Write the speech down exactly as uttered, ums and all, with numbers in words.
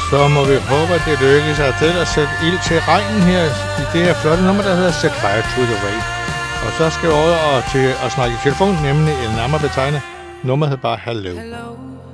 Så må vi håbe, at det lykkes at til at sætte ild til regnen her i det her flotte nummer, der hedder Set Fire to the Rain. Og så skal vi over og, til at snakke i telefon, nemlig en nærmere betegner. Nummeret hedder bare Hello. Hello.